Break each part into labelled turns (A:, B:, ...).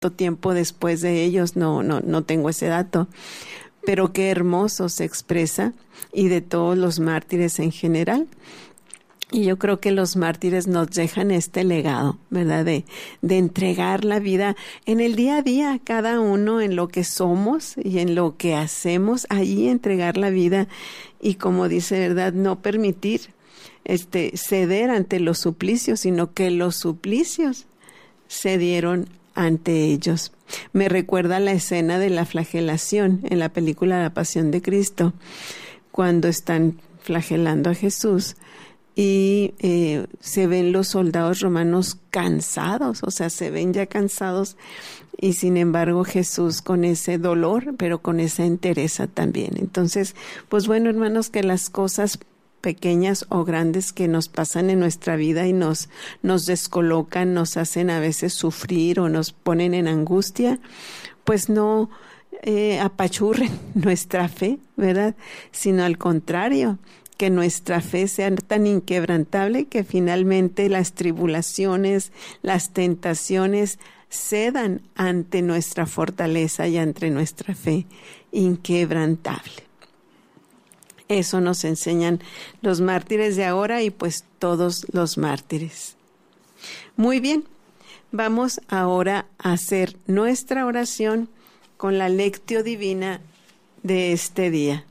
A: tiempo después de ellos, no tengo ese dato, pero qué hermoso se expresa, y de todos los mártires en general. Y yo creo que los mártires nos dejan este legado, ¿verdad? De entregar la vida en el día a día, cada uno en lo que somos y en lo que hacemos, ahí entregar la vida, y como dice, ¿verdad? No permitir ceder ante los suplicios, sino que los suplicios cedieron ante ellos. Me recuerda la escena de la flagelación en la película La Pasión de Cristo, cuando están flagelando a Jesús. Y se ven los soldados romanos cansados, o sea, se ven ya cansados, y sin embargo Jesús con ese dolor, pero con esa entereza también. Entonces, pues bueno, hermanos, que las cosas pequeñas o grandes que nos pasan en nuestra vida y nos descolocan, nos hacen a veces sufrir o nos ponen en angustia, pues no apachurren nuestra fe, ¿verdad? Sino al contrario, que nuestra fe sea tan inquebrantable que finalmente las tribulaciones, las tentaciones cedan ante nuestra fortaleza y ante nuestra fe inquebrantable. Eso nos enseñan los mártires de ahora y pues todos los mártires. Muy bien, vamos ahora a hacer nuestra oración con la lectio divina de este día.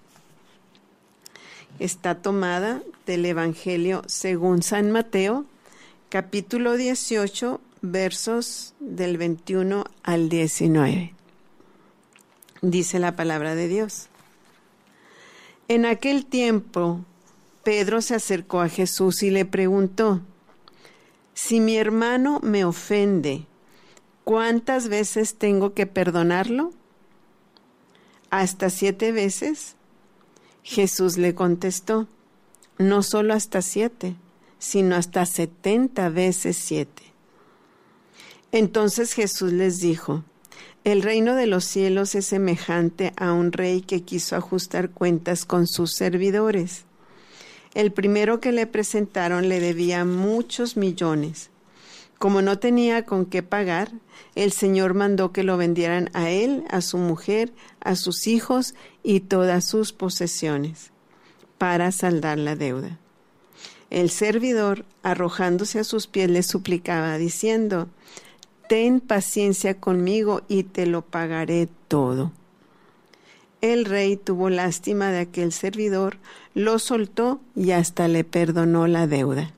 A: Está tomada del Evangelio según San Mateo, capítulo 18, versos del 21 al 19. Dice la palabra de Dios. En aquel tiempo, Pedro se acercó a Jesús y le preguntó: si mi hermano me ofende, ¿cuántas veces tengo que perdonarlo? ¿Hasta 7 veces? Jesús le contestó: no solo hasta 7, sino hasta 70 veces 7. Entonces Jesús les dijo: el reino de los cielos es semejante a un rey que quiso ajustar cuentas con sus servidores. El primero que le presentaron le debía muchos millones. Como no tenía con qué pagar, el Señor mandó que lo vendieran a él, a su mujer, a sus hijos y todas sus posesiones, para saldar la deuda. El servidor, arrojándose a sus pies, le suplicaba, diciendo: ten paciencia conmigo y te lo pagaré todo. El rey tuvo lástima de aquel servidor, lo soltó y hasta le perdonó la deuda.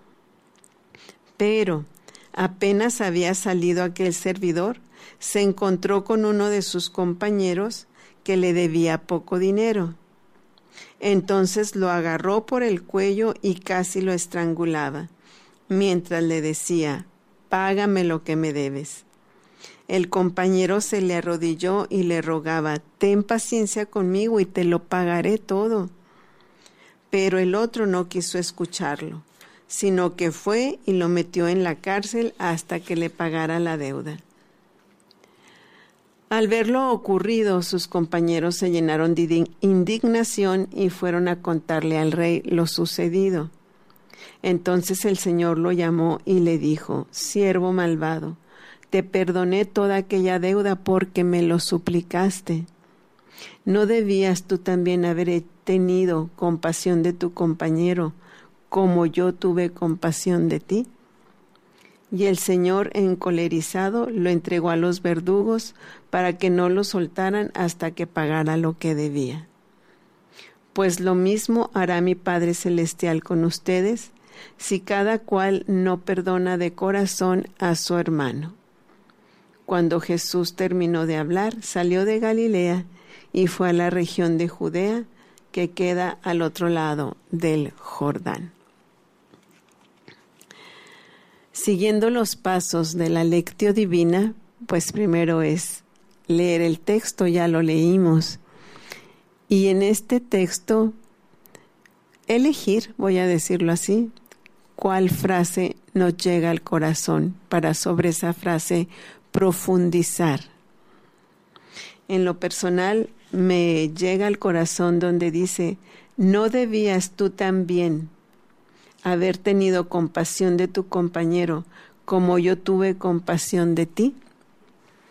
A: Pero apenas había salido aquel servidor, se encontró con uno de sus compañeros que le debía poco dinero. Entonces lo agarró por el cuello y casi lo estrangulaba, mientras le decía: págame lo que me debes. El compañero se le arrodilló y le rogaba: ten paciencia conmigo y te lo pagaré todo. Pero el otro no quiso escucharlo, sino que fue y lo metió en la cárcel hasta que le pagara la deuda. Al ver lo ocurrido, sus compañeros se llenaron de indignación y fueron a contarle al rey lo sucedido. Entonces el Señor lo llamó y le dijo: siervo malvado, te perdoné toda aquella deuda porque me lo suplicaste. ¿No debías tú también haber tenido compasión de tu compañero, como yo tuve compasión de ti? Y el Señor, encolerizado, lo entregó a los verdugos para que no lo soltaran hasta que pagara lo que debía. Pues lo mismo hará mi Padre Celestial con ustedes, si cada cual no perdona de corazón a su hermano. Cuando Jesús terminó de hablar, salió de Galilea y fue a la región de Judea, que queda al otro lado del Jordán. Siguiendo los pasos de la lectio divina, pues primero es leer el texto, ya lo leímos, y en este texto elegir, voy a decirlo así, cuál frase nos llega al corazón para sobre esa frase profundizar. En lo personal me llega al corazón donde dice: ¿no debías tú también haber tenido compasión de tu compañero como yo tuve compasión de ti?